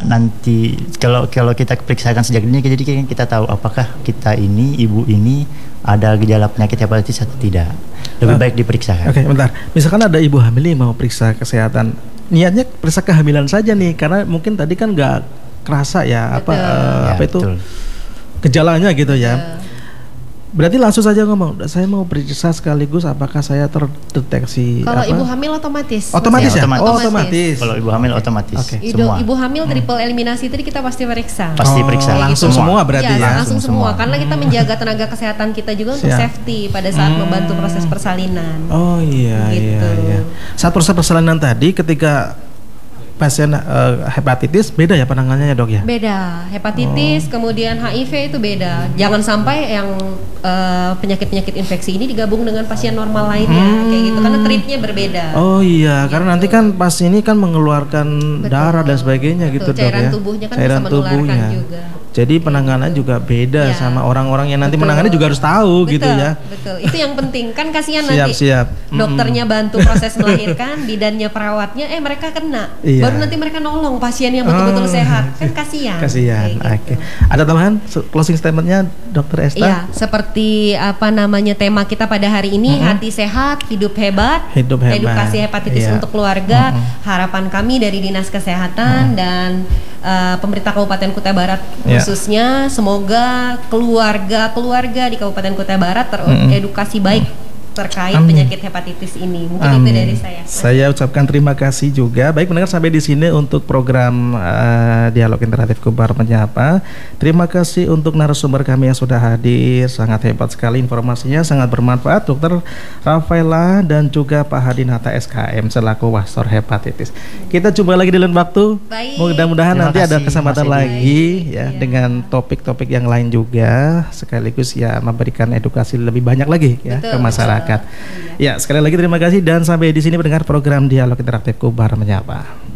nanti kalau kita periksakan sejak dini, jadi kita tahu apakah kita ini, ibu ini ada gejala penyakit hepatitis atau tidak. Lebih baik diperiksakan. Oke, bentar. Misalkan ada ibu hamil mau periksa kesehatan, niatnya periksa kehamilan saja nih, karena mungkin tadi kan nggak kerasa ya apa itu betul. Gejalanya gitu ya. Berarti langsung saja ngomong, saya mau periksa sekaligus apakah saya terdeteksi. Kalau ibu hamil otomatis. Otomatis ya? Otomatis. Kalau ibu hamil otomatis. Semua. Ibu hamil triple eliminasi tadi kita pasti periksa. Pasti periksa. Langsung gitu. semua berarti ya? Langsung semua. Karena kita menjaga tenaga kesehatan kita juga untuk safety pada saat membantu proses persalinan. Oh iya, gitu. Iya. Saat proses persalinan tadi ketika pasien hepatitis beda ya penanganannya ya dok ya? Beda, hepatitis kemudian HIV itu beda. Jangan sampai yang penyakit-penyakit infeksi ini digabung dengan pasien normal lainnya kayak gitu karena treatnya berbeda. Oh iya, gitu. Karena nanti kan pas ini kan mengeluarkan darah dan sebagainya gitu dok ya. Cairan tubuhnya kan bisa menularkan juga. Jadi penanganan juga beda sama orang-orang yang nanti menangani juga harus tahu gitu ya. Betul, itu yang penting kan kasihan nanti dokternya bantu proses melahirkan, bidannya perawatnya mereka kena. Baru nanti mereka nolong pasien yang betul-betul sehat kan kasihan. Kasihan. Oke. Ada tambahan closing statementnya Dokter Esta? Iya, seperti tema kita pada hari ini hati sehat, hidup hebat, edukasi hepatitis untuk keluarga. Harapan kami dari Dinas Kesehatan dan pemerintah Kabupaten Kutai Barat khususnya semoga keluarga di Kabupaten Kutai Barat teredukasi baik terkait penyakit hepatitis ini. Mungkin itu dari saya. Saya ucapkan terima kasih juga. Baik mendengar sampai di sini untuk program Dialog Interaktif Kobar Menyapa. Terima kasih untuk narasumber kami yang sudah hadir. Sangat hebat sekali informasinya, sangat bermanfaat Dokter Rafaela dan juga Pak Hadinata SKM selaku Wastor Hepatitis. Kita jumpa lagi di lain waktu. Baik. Mudah-mudahan nanti ada kesempatan lagi dengan topik-topik yang lain juga sekaligus memberikan edukasi lebih banyak lagi ke masyarakat. Ya, sekali lagi terima kasih dan sampai di sini mendengar program Dialog Interaktif Kobar Menyapa.